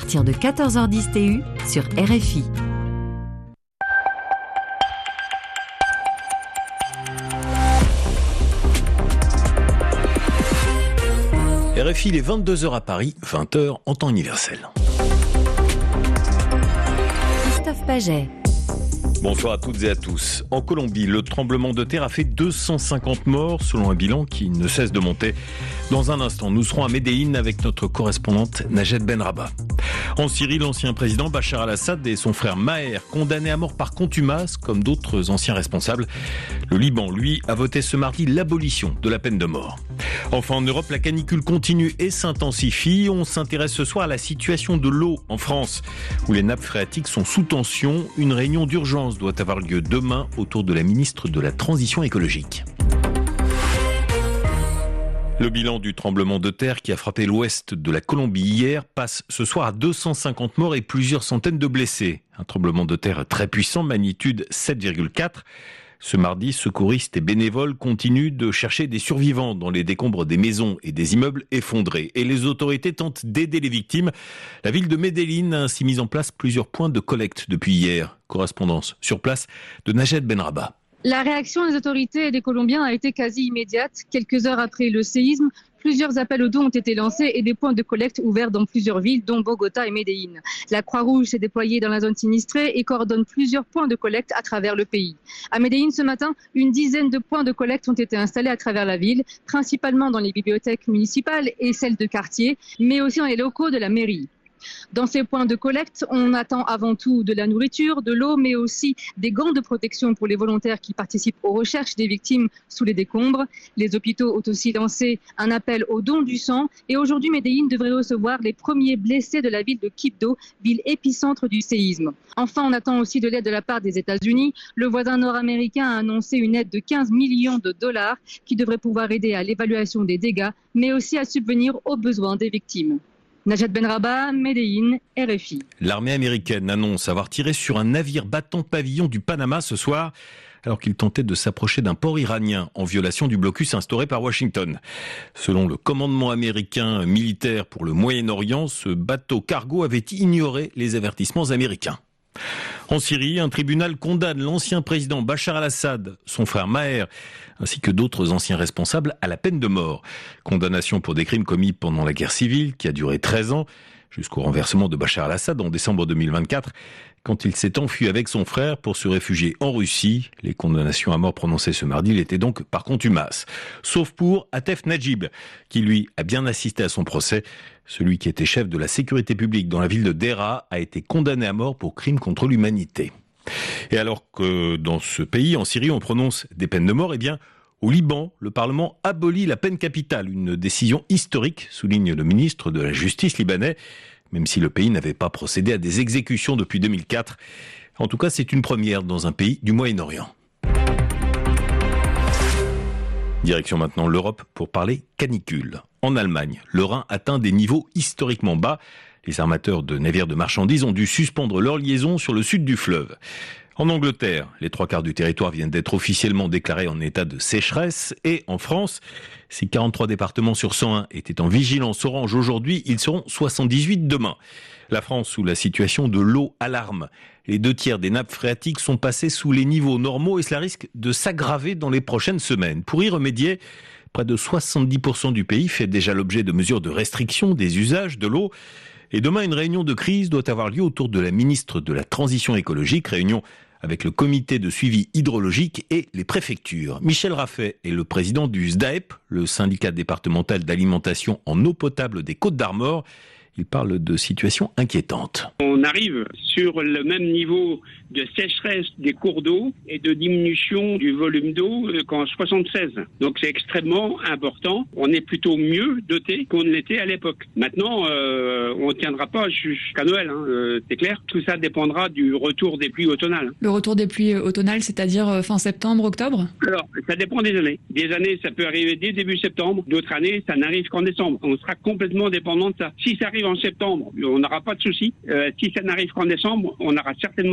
partir de 14h10 TU sur RFI. RFI, il est 22h à Paris, 20h en temps universel. Christophe Paget. Bonsoir à toutes et à tous. En Colombie, le tremblement de terre a fait 250 morts, selon un bilan qui ne cesse de monter. Dans un instant, nous serons à Médéine avec notre correspondante Najed Benrabah. En Syrie, l'ancien président Bachar al-Assad et son frère Maher, condamnés à mort par contumace, comme d'autres anciens responsables. Le Liban, lui, a voté ce mardi l'abolition de la peine de mort. Enfin, en Europe, la canicule continue et s'intensifie. On s'intéresse ce soir à la situation de l'eau en France, où les nappes phréatiques sont sous tension. Une réunion d'urgence doit avoir lieu demain autour de la ministre de la Transition écologique. Le bilan du tremblement de terre qui a frappé l'ouest de la Colombie hier passe ce soir à 250 morts et plusieurs centaines de blessés. Un tremblement de terre très puissant, magnitude 7,4. Ce mardi, secouristes et bénévoles continuent de chercher des survivants dans les décombres des maisons et des immeubles effondrés. Et les autorités tentent d'aider les victimes. La ville de Medellín a ainsi mis en place plusieurs points de collecte depuis hier. Correspondance sur place de Najed Benrabah. La réaction des autorités et des Colombiens a été quasi immédiate. Quelques heures après le séisme, plusieurs appels aux dons ont été lancés et des points de collecte ouverts dans plusieurs villes, dont Bogota et Medellín. La Croix-Rouge s'est déployée dans la zone sinistrée et coordonne plusieurs points de collecte à travers le pays. À Medellín, ce matin, une dizaine de points de collecte ont été installés à travers la ville, principalement dans les bibliothèques municipales et celles de quartier, mais aussi dans les locaux de la mairie. Dans ces points de collecte, on attend avant tout de la nourriture, de l'eau, mais aussi des gants de protection pour les volontaires qui participent aux recherches des victimes sous les décombres. Les hôpitaux ont aussi lancé un appel au don du sang. Et aujourd'hui, Medellín devrait recevoir les premiers blessés de la ville de Quibdó, ville épicentre du séisme. Enfin, on attend aussi de l'aide de la part des États-Unis. Le voisin nord-américain a annoncé une aide de 15 millions de dollars qui devrait pouvoir aider à l'évaluation des dégâts, mais aussi à subvenir aux besoins des victimes. Najed Benrabah, Medellín, RFI. L'armée américaine annonce avoir tiré sur un navire battant pavillon du Panama ce soir, alors qu'il tentait de s'approcher d'un port iranien en violation du blocus instauré par Washington. Selon le commandement américain militaire pour le Moyen-Orient, ce bateau cargo avait ignoré les avertissements américains. En Syrie, un tribunal condamne l'ancien président Bachar al-Assad, son frère Maher, ainsi que d'autres anciens responsables à la peine de mort. Condamnation pour des crimes commis pendant la guerre civile, qui a duré 13 ans, jusqu'au renversement de Bachar al-Assad en décembre 2024, quand il s'est enfui avec son frère pour se réfugier en Russie. Les condamnations à mort prononcées ce mardi l'étaient donc par contumace. Sauf pour Atef Najib, qui lui a bien assisté à son procès. Celui qui était chef de la sécurité publique dans la ville de Deraa a été condamné à mort pour crime contre l'humanité. Et alors que dans ce pays, en Syrie, on prononce des peines de mort, eh bien, au Liban, le Parlement abolit la peine capitale. Une décision historique, souligne le ministre de la Justice libanais, même si le pays n'avait pas procédé à des exécutions depuis 2004. En tout cas, c'est une première dans un pays du Moyen-Orient. Direction maintenant l'Europe pour parler canicule. En Allemagne, le Rhin atteint des niveaux historiquement bas. Les armateurs de navires de marchandises ont dû suspendre leur liaison sur le sud du fleuve. En Angleterre, les 3/4 du territoire viennent d'être officiellement déclarés en état de sécheresse. Et en France, si 43 départements sur 101 étaient en vigilance orange aujourd'hui, ils seront 78 demain. La France, où la situation de l'eau alarme. Les 2/3 des nappes phréatiques sont passées sous les niveaux normaux et cela risque de s'aggraver dans les prochaines semaines. Pour y remédier, près de 70% du pays fait déjà l'objet de mesures de restriction des usages de l'eau. Et demain, une réunion de crise doit avoir lieu autour de la ministre de la Transition écologique, réunion avec le comité de suivi hydrologique et les préfectures. Michel Raffet est le président du SDAEP, le syndicat départemental d'alimentation en eau potable des Côtes-d'Armor. Il parle de situation inquiétante. On arrive sur le même niveau de sécheresse des cours d'eau et de diminution du volume d'eau qu'en 76. Donc c'est extrêmement important. On est plutôt mieux doté qu'on ne l'était à l'époque. Maintenant, on ne tiendra pas jusqu'à Noël, c'est clair. Tout ça dépendra du retour des pluies automnales. Le retour des pluies automnales, c'est-à-dire fin septembre, octobre ? Alors, ça dépend des années. Des années, ça peut arriver dès début septembre. D'autres années, ça n'arrive qu'en décembre. On sera complètement dépendant de ça. Si ça arrive en septembre, on n'aura pas de souci. Si ça n'arrive qu'en décembre, on aura certainement